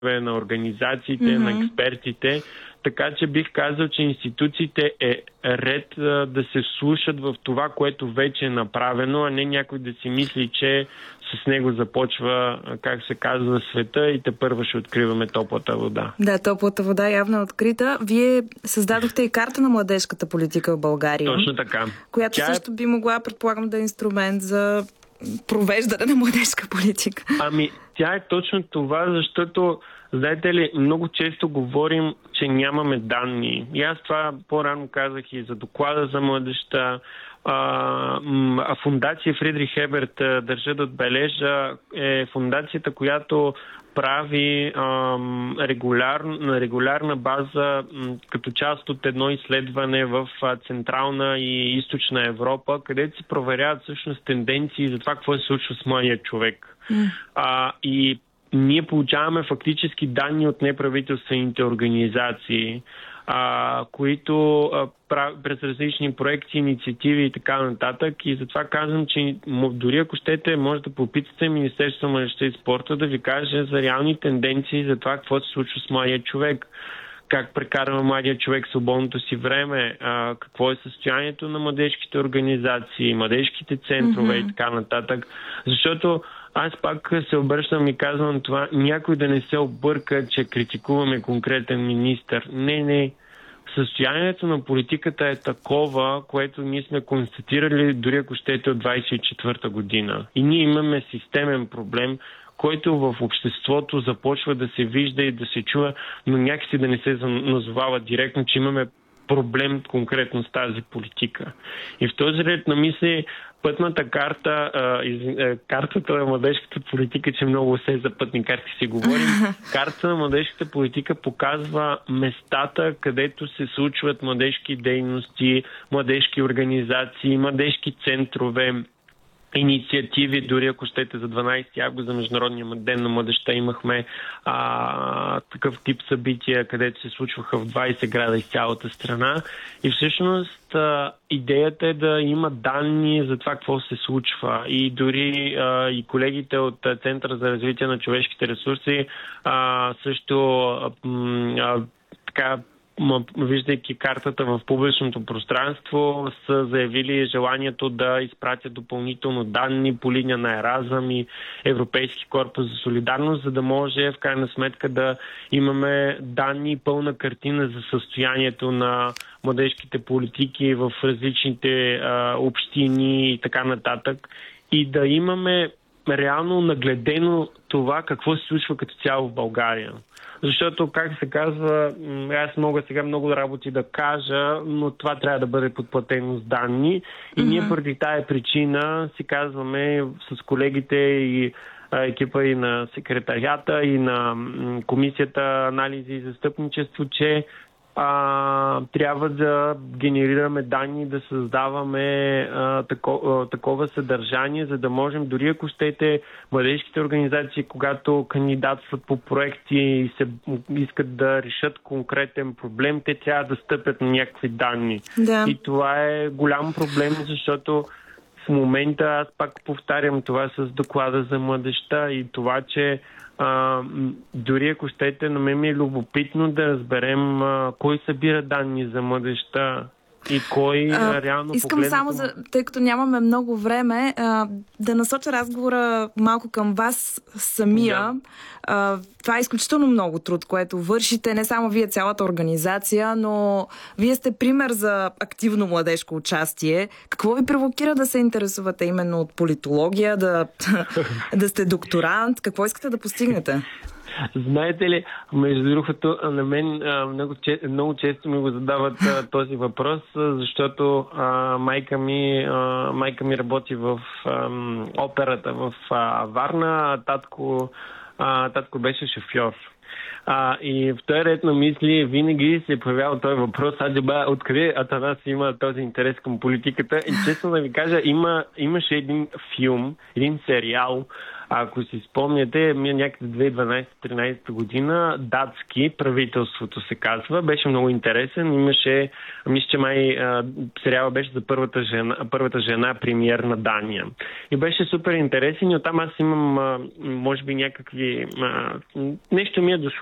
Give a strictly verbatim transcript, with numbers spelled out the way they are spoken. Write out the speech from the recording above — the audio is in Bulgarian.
на организациите, mm-hmm. на експертите. Така че бих казал, че институциите е ред а, да се слушат в това, което вече е направено, а не някой да си мисли, че с него започва, как се казва, света и тепърва ще откриваме топлата вода. Да, топлата вода явно е открита. Вие създадохте и карта на младежката политика в България. Точно така. Която Тя... също би могла, предполагам, да е инструмент за провеждане на младежка политика. Ами, тя е точно това, защото знаете ли, много често говорим, че нямаме данни. И аз това по-рано казах и за доклада за младежта. А, фундация Фридрих Еберт, държа да отбележа, е фундацията, която прави ам, регуляр, на регулярна база м, като част от едно изследване в а, Централна и Източна Европа, където се проверяват всъщност тенденции за това какво се случва с младия човек. Mm. А, и ние получаваме фактически данни от неправителствените организации, а, които а, прав, през различни проекти, инициативи и така нататък. И затова казвам, че дори ако щете, може да попитате Министерството на младежта и спорта да ви каже за реални тенденции за това какво се случва с младия човек, как прекарва младия човек свободното си време, а, какво е състоянието на младежките организации, младежките центрове mm-hmm. и така нататък. Защото аз пак се обръщам и казвам това, някой да не се обърка, че критикуваме конкретен министър. Не, не. Състоянието на политиката е такова, което ние сме констатирали дори ако щете от двадесет и четвърта година. И ние имаме системен проблем, който в обществото започва да се вижда и да се чува, но някакси да не се назовава директно, че имаме проблем конкретно с тази политика. И в този ред на мисли пътната карта, а, из, а, картата на младежката политика, че много се за пътни карти си говорим, картата на младежката политика показва местата, където се случват младежки дейности, младежки организации, младежки центрове, инициативи, дори ако щете за дванадесети август за Международния ден на младежта имахме а, такъв тип събития, където се случваха в двадесет града из цялата страна. И всъщност а, идеята е да има данни за това какво се случва. И дори а, и колегите от Центъра за развитие на човешките ресурси а, също а, а, така виждайки картата в публичното пространство, са заявили желанието да изпратят допълнително данни по линия на Еразъм и Европейски корпус за солидарност, за да може в крайна сметка да имаме данни и пълна картина за състоянието на младежките политики в различните а, общини и така нататък. И да имаме реално нагледено това какво се случва като цяло в България. Защото, как се казва, аз мога сега много работи да кажа, но това трябва да бъде подплатено с данни. И mm-hmm. ние поради тая причина си казваме с колегите и екипа и на секретарията, и на комисията анализи и застъпничество, че А, трябва да генерираме данни, да създаваме а, тако, а, такова съдържание, за да можем, дори ако щете, младежките организации, когато кандидатстват по проекти и се искат да решат конкретен проблем, те трябва да стъпят на някакви данни. Да. И това е голям проблем, защото в момента, аз пак повтарям това с доклада за младежта и това, че а, дори ако щете, на мен ми е любопитно да разберем а, кой събира данни за младежта и кой а, реално искам погледна... само, за, тъй като нямаме много време, а, да насоча разговора малко към вас самия. Да. А, това е изключително много труд, което вършите, не само вие, цялата организация, но вие сте пример за активно младежко участие. Какво ви провокира да се интересувате именно от политология, да, да сте докторант? Какво искате да постигнете? Знаете ли, между другото, на мен а, много, че, много често ми го задават а, този въпрос, а, защото а, майка, ми, а, майка ми работи в а, операта в а, Варна, а татко, а, татко беше шофьор. А, и в този ред на мисли винаги се е появял този въпрос, аджеба, откъде Атанас има този интерес към политиката. И честно да ви кажа, има, имаше един филм, един сериал, Ако си спомняте, някъде две хиляди и дванадесета-тринадесета година датски, правителството се казва, беше много интересен. Имаше, мисля, че май сериала беше за първата жена, първата жена премиер на Дания. И беше супер интересен и оттам аз имам, може би, някакви... Нещо ми е дошло